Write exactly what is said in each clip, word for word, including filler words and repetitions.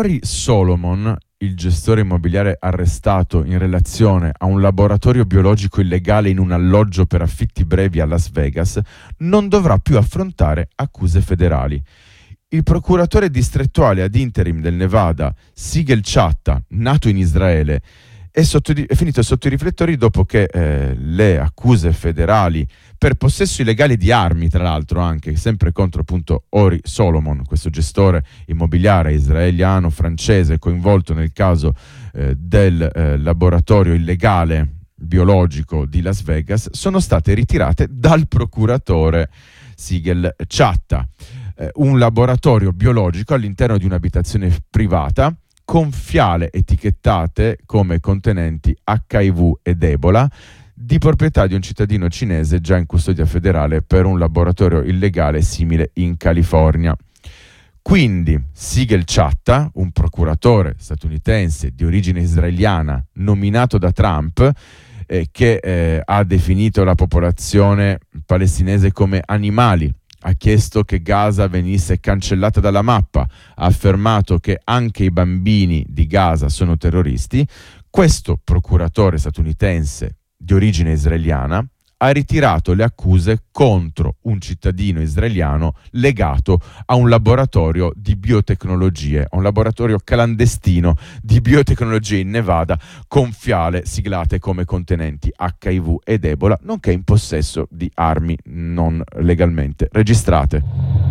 Ori Solomon, il gestore immobiliare arrestato in relazione a un laboratorio biologico illegale in un alloggio per affitti brevi a Las Vegas, non dovrà più affrontare accuse federali. Il procuratore distrettuale ad interim del Nevada, Siegel Chatta, nato in Israele, è, sotto, è finito sotto i riflettori dopo che eh, le accuse federali per possesso illegale di armi, tra l'altro anche, sempre contro appunto Ori Solomon, questo gestore immobiliare israeliano-francese coinvolto nel caso eh, del eh, laboratorio illegale biologico di Las Vegas, sono state ritirate dal procuratore Siegel Chatta. Eh, un laboratorio biologico all'interno di un'abitazione privata con fiale etichettate come contenenti acca i vu ed Ebola, di proprietà di un cittadino cinese già in custodia federale per un laboratorio illegale simile in California. Quindi Siegel Chatta, un procuratore statunitense di origine israeliana nominato da Trump, eh, che eh, ha definito la popolazione palestinese come animali, ha chiesto che Gaza venisse cancellata dalla mappa, ha affermato che anche i bambini di Gaza sono terroristi. Questo procuratore statunitense di origine israeliana ha ritirato le accuse contro un cittadino israeliano legato a un laboratorio di biotecnologie, a un laboratorio clandestino di biotecnologie in Nevada con fiale siglate come contenenti acca i vu ed Ebola, nonché in possesso di armi non legalmente registrate.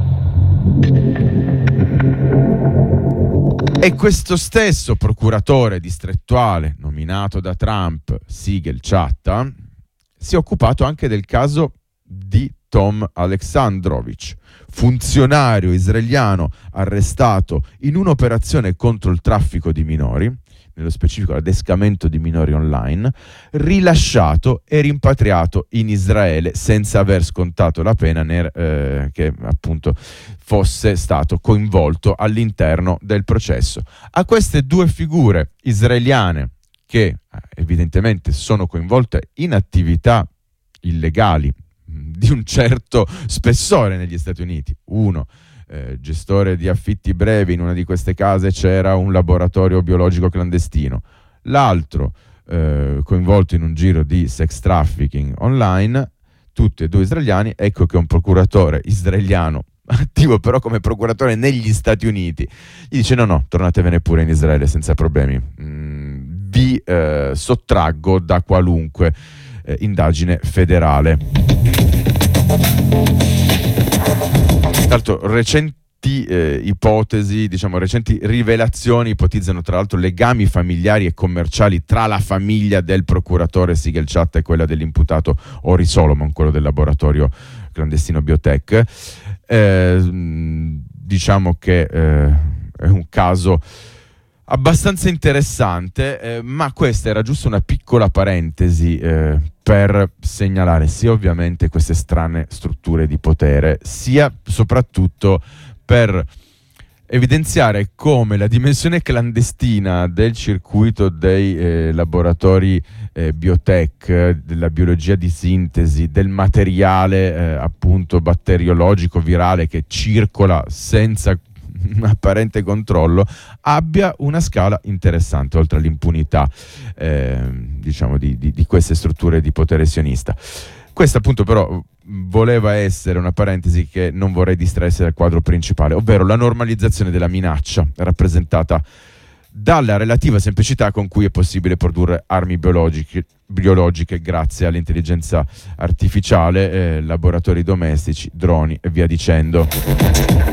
E questo stesso procuratore distrettuale nominato da Trump, Siegel Chatta, si è occupato anche del caso di Tom Aleksandrovich, funzionario israeliano arrestato in un'operazione contro il traffico di minori, nello specifico l'adescamento di minori online, rilasciato e rimpatriato in Israele senza aver scontato la pena ner- eh, che appunto fosse stato coinvolto all'interno del processo. A queste due figure israeliane che evidentemente sono coinvolte in attività illegali di un certo spessore negli Stati Uniti. Uno, eh, gestore di affitti brevi, in una di queste case c'era un laboratorio biologico clandestino. L'altro, eh, coinvolto in un giro di sex trafficking online, tutti e due israeliani. Ecco che un procuratore israeliano, attivo però come procuratore negli Stati Uniti, gli dice no no, tornatevene pure in Israele senza problemi. Mm, vi eh, sottraggo da qualunque eh, indagine federale. Tra l'altro recenti eh, ipotesi, diciamo recenti rivelazioni ipotizzano tra l'altro legami familiari e commerciali tra la famiglia del procuratore Siegel Chatta e quella dell'imputato Ori Solomon, quello del laboratorio clandestino biotech. Eh, diciamo che eh, è un caso abbastanza interessante, eh, ma questa era giusto una piccola parentesi eh, per segnalare sia ovviamente queste strane strutture di potere, sia soprattutto per evidenziare come la dimensione clandestina del circuito dei eh, laboratori eh, biotech, della biologia di sintesi, del materiale eh, appunto batteriologico virale che circola senza un apparente controllo, abbia una scala interessante, oltre all'impunità eh, diciamo di, di, di queste strutture di potere sionista. Questa appunto però voleva essere una parentesi che non vorrei distraesse dal quadro principale, ovvero la normalizzazione della minaccia rappresentata dalla relativa semplicità con cui è possibile produrre armi biologiche, biologiche grazie all'intelligenza artificiale, eh, laboratori domestici, droni e via dicendo.